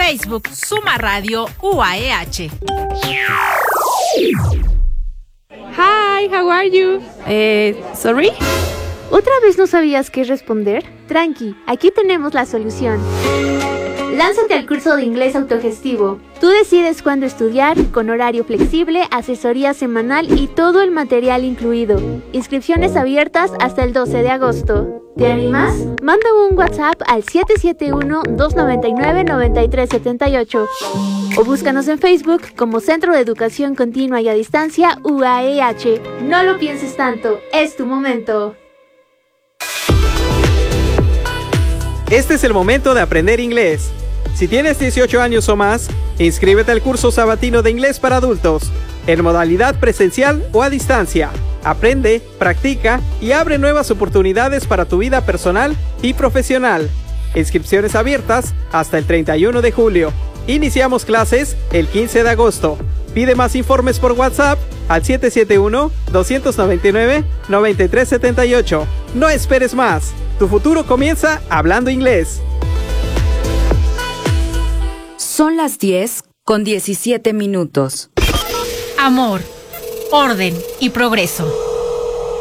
Facebook Suma Radio UAEH. Hi, how are you? Sorry? ¿Otra vez no sabías qué responder? Tranqui, aquí tenemos la solución. Lánzate al curso de inglés autogestivo. Tú decides cuándo estudiar, con horario flexible, asesoría semanal y todo el material incluido. Inscripciones abiertas hasta el 12 de agosto. ¿Te animas? Manda un WhatsApp al 771-299-9378 o búscanos en Facebook como Centro de Educación Continua y a Distancia UAEH. No lo pienses tanto, es tu momento. Este es el momento de aprender inglés. Si tienes 18 años o más, inscríbete al curso sabatino de inglés para adultos, en modalidad presencial o a distancia. Aprende, practica y abre nuevas oportunidades para tu vida personal y profesional. Inscripciones abiertas hasta el 31 de julio. Iniciamos clases el 15 de agosto. Pide más informes por WhatsApp al 771-299-9378. No esperes más. Tu futuro comienza hablando inglés. Son las 10:17. Amor, orden y progreso.